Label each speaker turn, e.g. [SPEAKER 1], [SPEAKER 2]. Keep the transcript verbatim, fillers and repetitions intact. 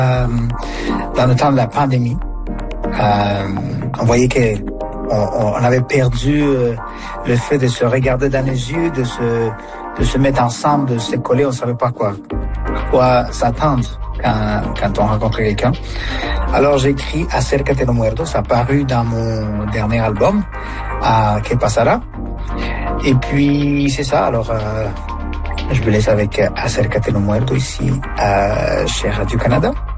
[SPEAKER 1] Euh, dans le temps de la pandémie, euh, on voyait que on, on avait perdu euh, le fait de se regarder dans les yeux, de se de se mettre ensemble, de se coller. On savait pas quoi quoi s'attendre quand quand on rencontrait quelqu'un. Alors j'ai écrit Acércate no muerto, ça a paru dans mon dernier album, à Que Pasara. Et puis c'est ça. Alors euh, je vous laisse avec Acércate no muerto ici euh, chez Radio Canada.